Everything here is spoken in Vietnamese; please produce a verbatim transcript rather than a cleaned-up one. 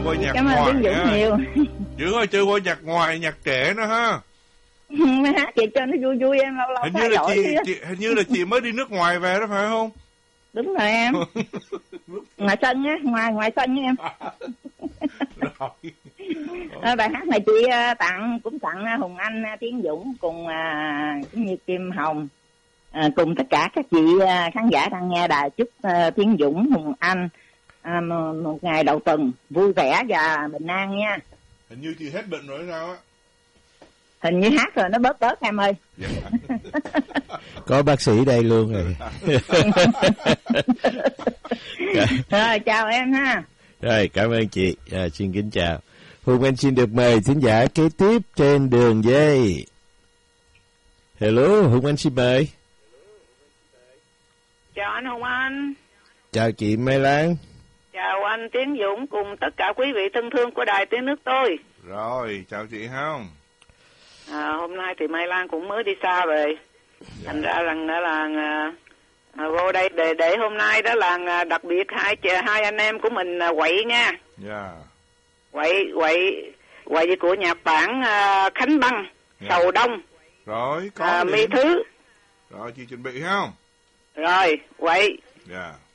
qua nhạc Cảm ơn ngoài Tiến Dũng nhiều. Dũng ơi, chơi qua nhạc ngoài, nhạc trẻ nữa ha. Mới hát chị cho nó vui vui em lâu lâu Hình thay như là đổi chị, đi. chị hình như là chị mới đi nước ngoài về đó phải không? Đúng rồi em. Ngoài sân á, ngoài ngoài sân em. Rồi. À, bài hát này chị uh, tặng cũng tặng uh, Hùng Anh, uh, Tiến Dũng cùng uh, cũng như Kim Hồng, uh, cùng tất cả các chị uh, khán giả đang nghe đài. Chúc uh, Tiến Dũng, Hùng Anh uh, một, một ngày đầu tuần vui vẻ và bình an nha. Hình như chị hết bệnh rồi sao á? Hình như hát rồi nó bớt bớt em ơi. Dạ. Có bác sĩ đây luôn rồi. Rồi chào em ha. Rồi cảm ơn chị. À, xin kính chào. Hùng Anh xin được mời thính giả kế tiếp trên đường dây. Hello, Hùng Anh xin mời. Chào anh Hùng Anh. Chào chị Mai Lan. Chào anh Tiến Dũng cùng tất cả quý vị thân thương của đài tiếng nước tôi. Rồi, chào chị không? À, hôm nay thì Mai Lan cũng mới đi xa về. Dạ. Thành ra rằng là, là à, vô đây để để hôm nay đó là đặc biệt hai hai anh em của mình quậy nha. Dạ. Quậy quậy quậy của nhạc bản uh, Khánh Băng, dạ. Sầu Đông. Rồi, có à, Mi Thứ. Rồi chị chuẩn bị không? Rồi, quậy. Dạ.